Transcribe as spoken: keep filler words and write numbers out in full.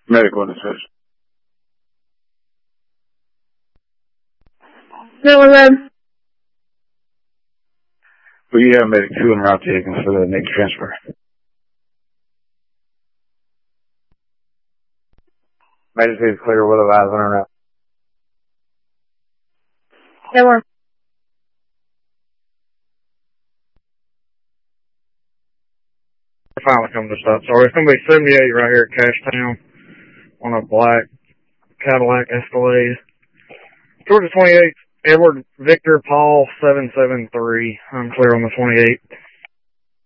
Medical necessity. No, eleven. Will you have medic two and route taken for the next transfer? Medic is clear with a eyes on our route. There were. Finally come to stop. Sorry, it's going to be seventy-eight right here at Cashtown on a black Cadillac Escalade. Georgia twenty-eight, Edward Victor Paul seven seven three. I'm clear on the twenty-eight.